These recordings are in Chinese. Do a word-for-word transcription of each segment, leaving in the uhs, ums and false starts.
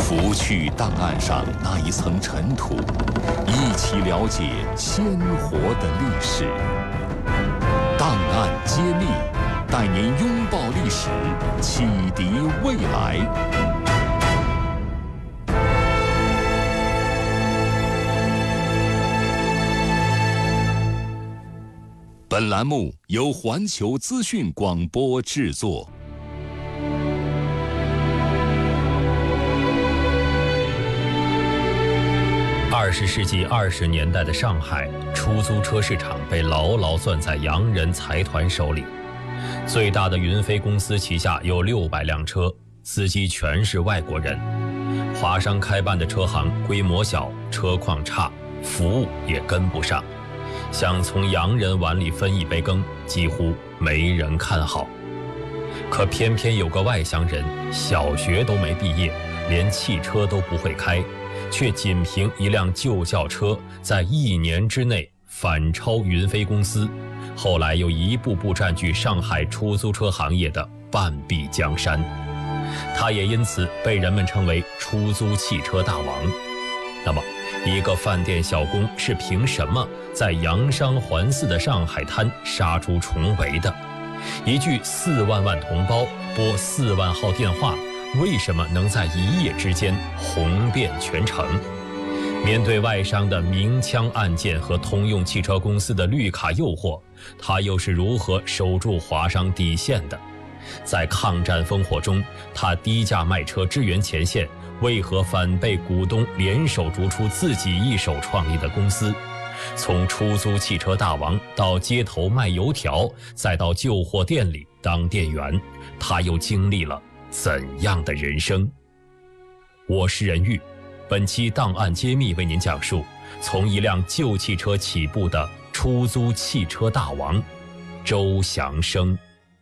拂去档案上那一层尘土，一起了解鲜活的历史。档案揭秘，带您拥抱历史，启迪未来。本栏目由环球资讯广播制作。 二十世纪二十年代的上海，出租车市场被牢牢攥在洋人财团手里。最大的云飞公司旗下有六百辆车，司机全是外国人。华商开办的车行规模小，车况差，服务也跟不上。想从洋人碗里分一杯羹，几乎没人看好。可偏偏有个外乡人，小学都没毕业，连汽车都不会开，却仅凭一辆旧轿车，在一年之内反超云飞公司，后来又一步步占据上海出租车行业的半壁江山。他也因此被人们称为出租汽车大王。那么一个饭店小工是凭什么在洋商环伺的上海滩杀出重围的？一句四万万同胞拨四万号电话，为什么能在一夜之间红遍全城？面对外商的明枪暗箭和通用汽车公司的绿卡诱惑，他又是如何守住华商底线的？在抗战烽火中，他低价卖车支援前线，为何反被股东联手逐出自己一手创立的公司？从出租汽车大王到街头卖油条，再到旧货店里当店员，他又经历了怎样的人生？我是任玉，本期档案揭秘为您讲述从一辆旧汽车起步的出租汽车大王周祥生。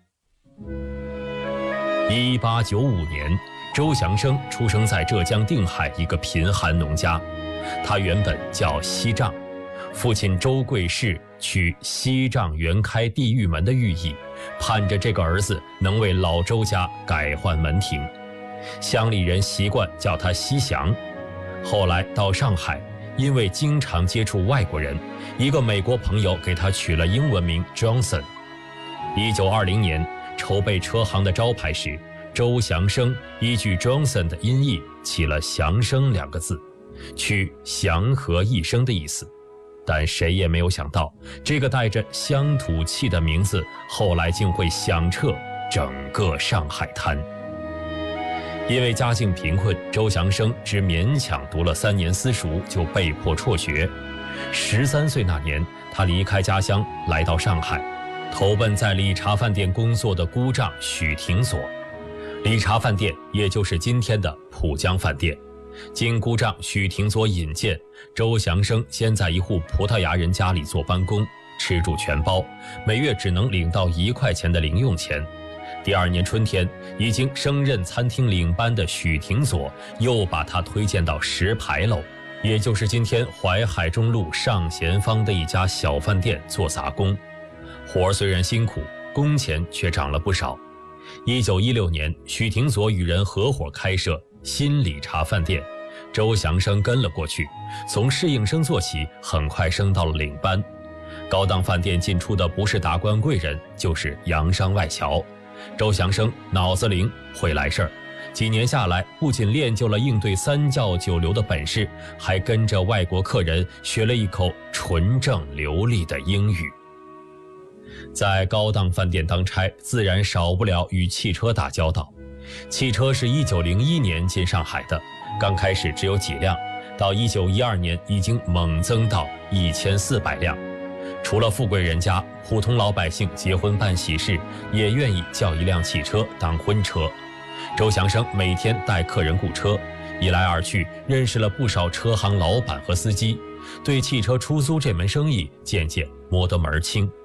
一八九五年，周祥生出生在浙江定海一个贫寒农家，他原本叫西丈，父亲周贵士取西丈原开地狱门的寓意，盼着这个儿子能为老周家改换门庭。乡里人习惯叫他西祥。后来到上海，因为经常接触外国人，一个美国朋友给他取了英文名 Johnson。一九二零年筹备车行的招牌时，周祥生依据 Johnson 的音译起了祥生两个字，取祥和一生的意思。但谁也没有想到，这个带着乡土气的名字后来竟会响彻整个上海滩。因为家境贫困，周祥生只勉强读了三年私塾，就被迫辍学。十三岁那年，他离开家乡来到上海，投奔在理查饭店工作的姑丈许廷所。理查饭店也就是今天的浦江饭店。经姑丈许廷所引荐，周祥生先在一户葡萄牙人家里做班工，吃住全包，每月只能领到一块钱的零用钱。第二年春天，已经升任餐厅领班的许廷所又把他推荐到石牌楼，也就是今天淮海中路上咸坊的一家小饭店做杂工。活儿虽然辛苦，工钱却涨了不少。一九一六年，许廷所与人合伙开设新理查饭店，周祥生跟了过去，从侍应生做起，很快升到了领班。高档饭店进出的不是达官贵人，就是洋商外侨。周祥生脑子灵，会来事儿，几年下来，不仅练就了应对三教九流的本事，还跟着外国客人学了一口纯正流利的英语。在高档饭店当差，自然少不了与汽车打交道。汽车是一九零一年进上海的，刚开始只有几辆，到一九一二年已经猛增到一千四百辆。除了富贵人家，普通老百姓结婚办喜事也愿意叫一辆汽车当婚车。周祥生每天带客人雇车，一来二去认识了不少车行老板和司机，对汽车出租这门生意渐渐摸得门儿清。